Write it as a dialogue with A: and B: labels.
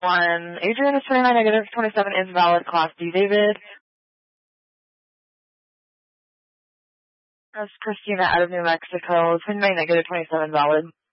A: 1. Adrian is 29, negative 27 is valid. Class D, David. That's Christina out of New Mexico. 29, negative 27 valid.